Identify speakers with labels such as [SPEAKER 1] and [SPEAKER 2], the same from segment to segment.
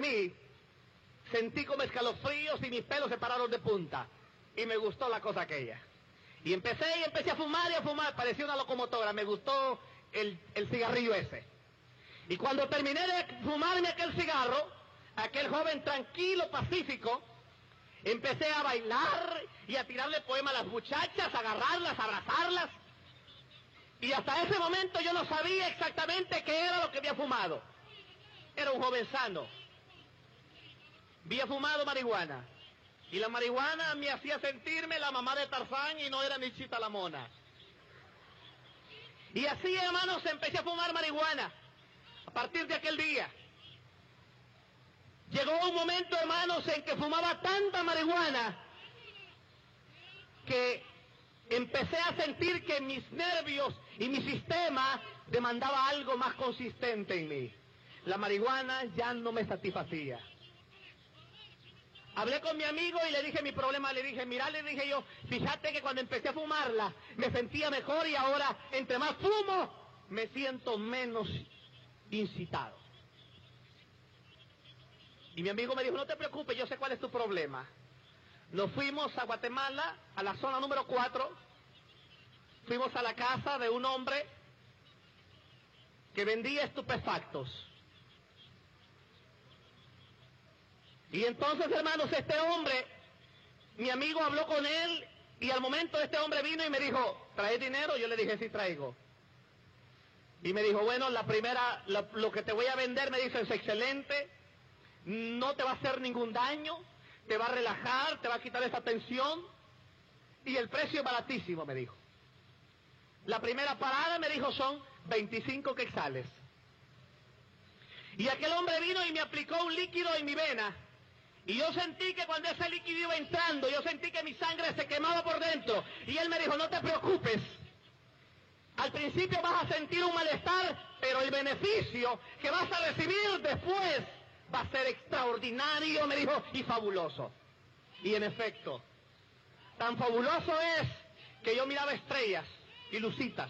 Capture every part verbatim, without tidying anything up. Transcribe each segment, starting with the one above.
[SPEAKER 1] de mí, sentí como escalofríos y mis pelos se pararon de punta. Y me gustó la cosa aquella. Y empecé y empecé a fumar y a fumar, parecía una locomotora, me gustó el, el cigarrillo ese. Y cuando terminé de fumarme aquel cigarro, aquel joven tranquilo, pacífico, empecé a bailar y a tirarle poemas a las muchachas, a agarrarlas, a abrazarlas. Y hasta ese momento yo no sabía exactamente qué era lo que había fumado. Era un joven sano. Había fumado marihuana. Y la marihuana me hacía sentirme la mamá de Tarzán y no era ni Chita la Mona. Y así, hermanos, empecé a fumar marihuana. A partir de aquel día. Llegó un momento, hermanos, en que fumaba tanta marihuana que empecé a sentir que mis nervios y mi sistema demandaba algo más consistente en mí. La marihuana ya no me satisfacía. Hablé con mi amigo y le dije mi problema, le dije, mira, le dije yo, fíjate que cuando empecé a fumarla me sentía mejor y ahora entre más fumo me siento menos incitado. Y mi amigo me dijo, no te preocupes, yo sé cuál es tu problema. Nos fuimos a Guatemala, a la zona número cuatro, fuimos a la casa de un hombre que vendía estupefactos. Y entonces, hermanos, este hombre, mi amigo habló con él y al momento este hombre vino y me dijo, ¿traes dinero? Yo le dije, sí traigo. Y me dijo, bueno, la primera, lo, lo que te voy a vender, me dice, es excelente, no te va a hacer ningún daño, te va a relajar, te va a quitar esa tensión y el precio es baratísimo, me dijo. La primera parada, me dijo, son veinticinco quetzales. Y aquel hombre vino y me aplicó un líquido en mi vena. Y yo sentí que cuando ese líquido iba entrando, yo sentí que mi sangre se quemaba por dentro. Y él me dijo, no te preocupes. Al principio vas a sentir un malestar, pero el beneficio que vas a recibir después va a ser extraordinario, me dijo, y fabuloso. Y en efecto, tan fabuloso es que yo miraba estrellas y lucitas.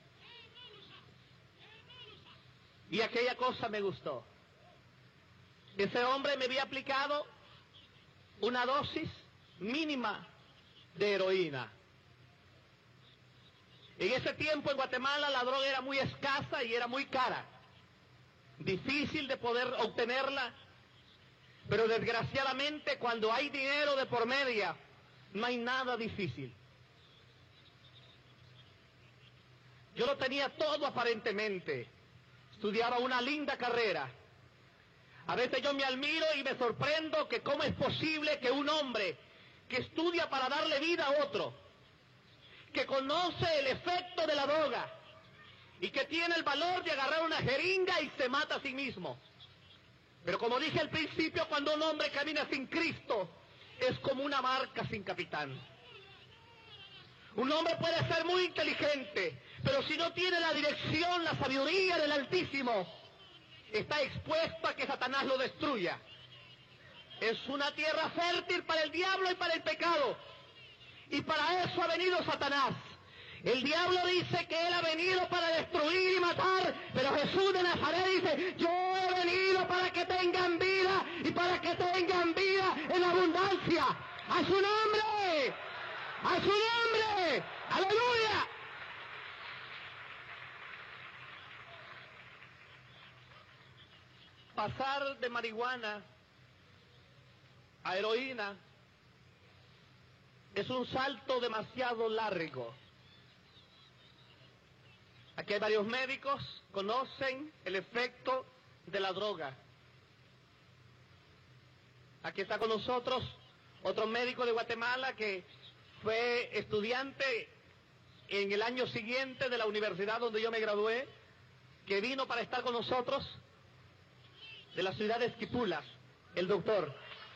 [SPEAKER 1] Y aquella cosa me gustó. Ese hombre me había aplicado una dosis mínima de heroína. En ese tiempo en Guatemala la droga era muy escasa y era muy cara. Difícil de poder obtenerla. Pero desgraciadamente cuando hay dinero de por media, no hay nada difícil. Yo lo tenía todo aparentemente. Estudiaba una linda carrera. A veces yo me admiro y me sorprendo que cómo es posible que un hombre que estudia para darle vida a otro, que conoce el efecto de la droga y que tiene el valor de agarrar una jeringa y se mata a sí mismo. Pero como dije al principio, cuando un hombre camina sin Cristo, es como una barca sin capitán. Un hombre puede ser muy inteligente, pero si no tiene la dirección, la sabiduría del Altísimo, está expuesto a que Satanás lo destruya. Es una tierra fértil para el diablo y para el pecado. Y para eso ha venido Satanás. El diablo dice que él ha venido para destruir y matar, pero Jesús de Nazaret dice, yo he venido para que tengan vida y para que tengan vida en abundancia. ¡A su nombre! ¡A su nombre! ¡Aleluya! Pasar de marihuana a heroína es un salto demasiado largo. Aquí hay varios médicos, conocen el efecto de la droga. Aquí está con nosotros otro médico de Guatemala que fue estudiante en el año siguiente de la universidad donde yo me gradué, que vino para estar con nosotros, de la ciudad de Esquipulas, el doctor.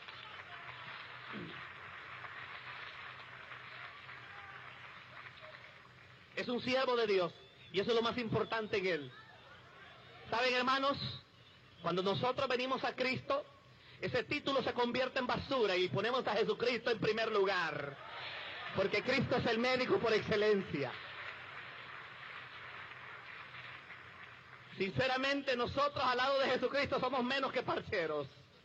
[SPEAKER 1] Es un siervo de Dios y eso es lo más importante en él. ¿Saben, hermanos? Cuando nosotros venimos a Cristo, ese título se convierte en basura y ponemos a Jesucristo en primer lugar, porque Cristo es el médico por excelencia. Sinceramente, nosotros al lado de Jesucristo somos menos que parcheros.